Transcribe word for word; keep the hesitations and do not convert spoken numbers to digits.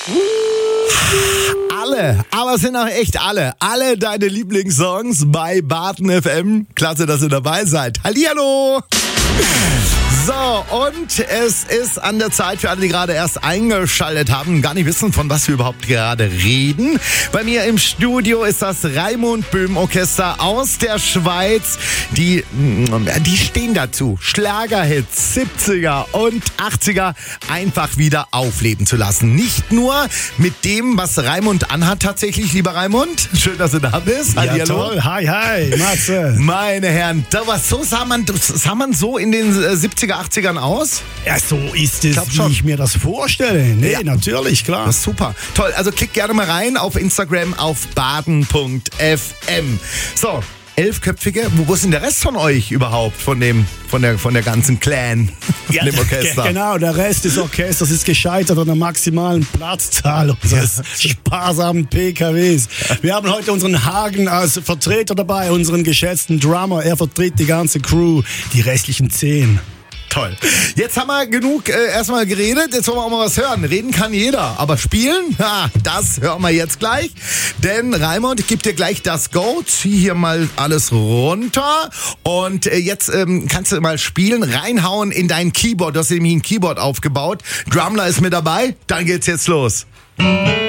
Alle, aber es sind auch echt alle. Alle deine Lieblingssongs bei Baden F M. Klasse, dass ihr dabei seid. Hallihallo! So, und es ist an der Zeit für alle, die gerade erst eingeschaltet haben und gar nicht wissen, von was wir überhaupt gerade reden. Bei mir im Studio ist das Raimund Böhm Orchester aus der Schweiz. Die, die stehen dazu, Schlagerhits siebziger und achtziger einfach wieder aufleben zu lassen. Nicht nur mit dem, was Raimund anhat tatsächlich, lieber Raimund. Schön, dass du da bist. Ja, Hallihallo. toll. Hi, hi, Matze. Meine Herren, da war so sah man, sah man so in den siebziger, achtzigern aus? Ja, so ist es, glaub wie schon. ich mir das vorstelle. Nee, Ja. natürlich, klar. Das ist super. Toll, also klickt gerne mal rein auf Instagram auf baden punkt f m. So, elfköpfige, wo, wo ist denn der Rest von euch überhaupt, von dem, von der, von der ganzen Clan, Ja, dem Orchester? ge- Genau, der Rest des Orchesters ist gescheitert an der maximalen Platzzahl unseres sparsamen P K Ws. Wir haben heute unseren Hagen als Vertreter dabei, unseren geschätzten Drummer. Er vertritt die ganze Crew, die restlichen zehn. Toll. Jetzt haben wir genug äh, erstmal geredet, jetzt wollen wir auch mal was hören. Reden kann jeder, aber spielen, ha, das hören wir jetzt gleich. Denn Raimund, ich gebe dir gleich das Go, zieh hier mal alles runter und äh, jetzt ähm, kannst du mal spielen, reinhauen in dein Keyboard. Du hast nämlich ein Keyboard aufgebaut. Drumler ist mit dabei, dann geht's jetzt los.